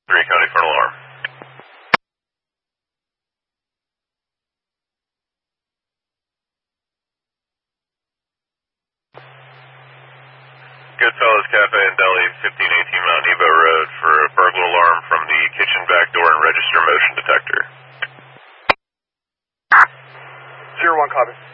3 County for an alarm. Goodfellas Cafe and Deli, 1518 Mount Nebo Road for a burglar alarm from the kitchen back door and register motion detector. 01, copy.